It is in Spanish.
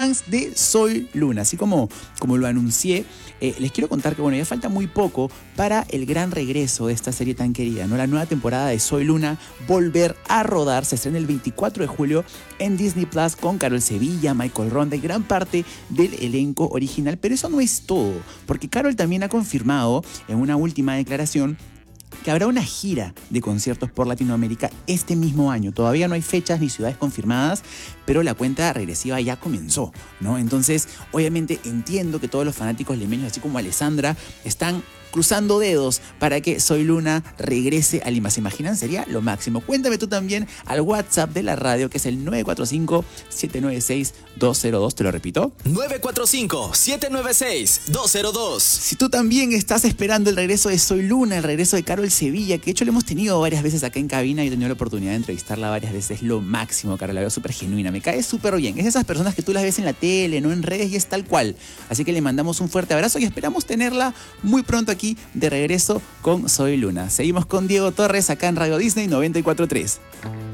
fans de Soy Luna. Así como lo anuncié, les quiero contar que ya falta muy poco para el gran regreso de esta serie tan querida, ¿no? La nueva temporada de Soy Luna, volver a rodar, se estrena el 24 de julio en Disney Plus con Carol Sevilla, Michael Ronda y gran parte del elenco original. Pero eso no es todo, porque Carol también ha confirmado en una última declaración que habrá una gira de conciertos por Latinoamérica este mismo año. Todavía no hay fechas ni ciudades confirmadas, pero la cuenta regresiva ya comenzó, ¿no? Entonces, obviamente entiendo que todos los fanáticos limeños, así como Alessandra, están cruzando dedos para que Soy Luna regrese a Lima. ¿Se imaginan? Sería lo máximo. Cuéntame tú también al WhatsApp de la radio, que es el 945-796-202. ¿Te lo repito? 945-796-202. Si tú también estás esperando el regreso de Soy Luna, el regreso de Carol Sevilla, que de hecho lo hemos tenido varias veces acá en cabina y he tenido la oportunidad de entrevistarla varias veces, lo máximo, Carol, la veo súper genuina, me cae súper bien. Es de esas personas que tú las ves en la tele, no en redes, y es tal cual. Así que le mandamos un fuerte abrazo y esperamos tenerla muy pronto aquí de regreso con Soy Luna. Seguimos con Diego Torres acá en Radio Disney 94.3.